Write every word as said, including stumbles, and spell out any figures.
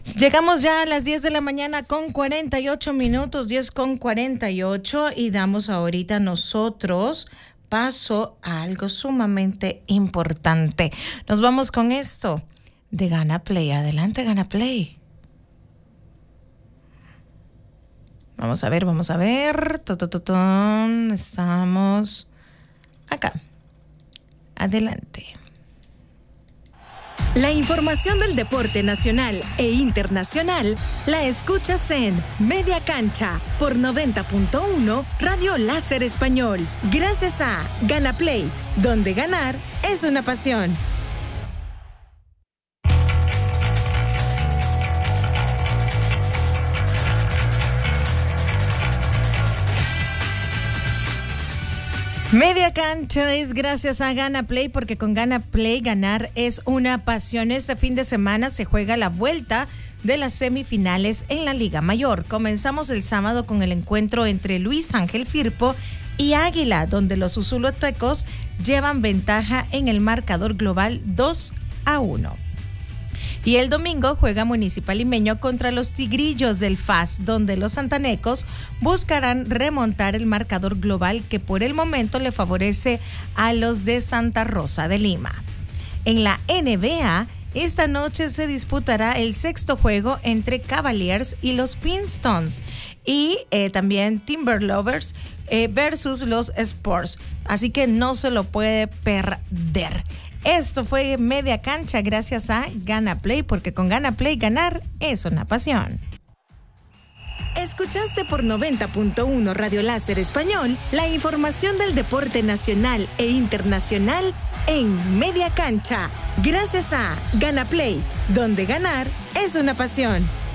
Llegamos ya a las diez de la mañana con cuarenta y ocho minutos, diez con cuarenta y ocho, y damos ahorita nosotros paso a algo sumamente importante. Nos vamos con esto de Gana Play. Adelante, Gana Play. Vamos a ver, vamos a ver. Totototón. Estamos acá. Adelante. La información del deporte nacional e internacional la escuchas en Media Cancha por noventa punto uno Radio Láser Español. Gracias a Gana Play, donde ganar es una pasión. Media Cancha es gracias a Gana Play, porque con Gana Play ganar es una pasión. Este fin de semana se juega la vuelta de las semifinales en la Liga Mayor. Comenzamos el sábado con el encuentro entre Luis Ángel Firpo y Águila, donde los usulutecos llevan ventaja en el marcador global dos a uno. Y el domingo juega Municipal Limeño contra los Tigrillos del F A S, donde los santanecos buscarán remontar el marcador global que por el momento le favorece a los de Santa Rosa de Lima. En la N B A, esta noche se disputará el sexto juego entre Cavaliers y los Pistons, y eh, también Timberlovers eh, versus los Spurs, así que no se lo puede perder. Esto fue Media Cancha gracias a Gana Play, porque con Gana Play ganar es una pasión. Escuchaste por noventa punto uno Radio Láser Español la información del deporte nacional e internacional en Media Cancha, gracias a Gana Play, donde ganar es una pasión.